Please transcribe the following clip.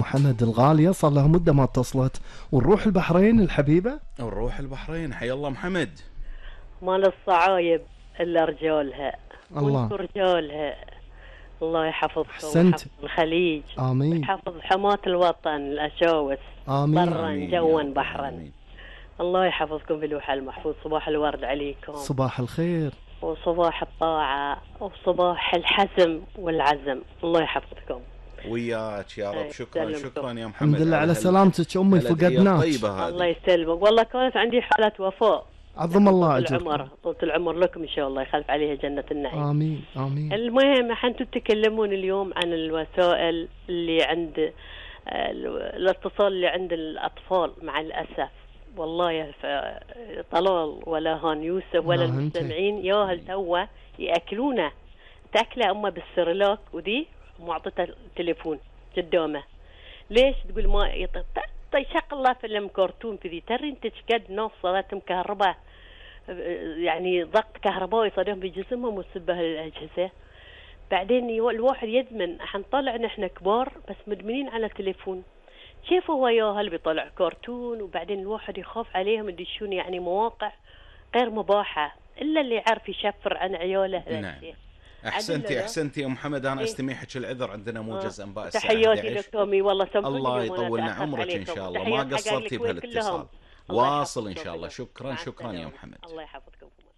محمد الغالية، صار لها مدة ما اتصلت. ونروح البحرين الحبيبة. ونروح البحرين. حيا الله محمد. مال الصعايب اللي رجالها الله. وانتم رجالها. الله يحفظكم أحسنت. ويحفظ الخليج. آمين. يحفظ حماة الوطن الأشاوس. آمين. برا جوا بحرا. الله يحفظكم بلوح المحفوظ. صباح الورد عليكم. صباح الخير. وصباح الطاعة وصباح الحزم والعزم. الله يحفظكم. وياك يا رب. شكرا شكرا يا محمد. الحمد لله على سلامتك أمي، فقدناك. الله يسلمك. والله كانت عندي حالة وفاة. عظم الله أجرك. طول العمر لكم إن شاء الله، يخلف عليها جنة النعيم. آمين آمين. المهم أنتم تتكلمون اليوم عن الوسائل اللي عند الاتصال اللي عند الأطفال. مع الأسف والله يا طلال ولا هان يوسف ولا المستمعين ياهل توا يأكلونه تأكله أمه بالسرلاك ودي معطته التليفون قدامه. ليش تقول ما يشغل الله فيلم كرتون في ذي؟ ترى انت شقد ناس صارت مكهرباء، يعني ضغط كهربائي صارهم بجسمهم وسبه الأجهزة. بعدين الواحد يدمن. حنطلع نحن كبار بس مدمنين على التليفون. كيف هو ياهل بيطلع كرتون وبعدين الواحد يخاف عليهم يدشون يعني مواقع غير مباحة إلا اللي يعرف يشفر عن عياله. نعم. احسنتي يا محمد. انا استميحك العذر، عندنا موجز انباء الساعه تحياتي لك تومي. والله الله يطول عمرك ان شاء الله. ما قصرتي بهالاتصال. واصل ان شاء الله. شكرا يا محمد. الله يحفظكم.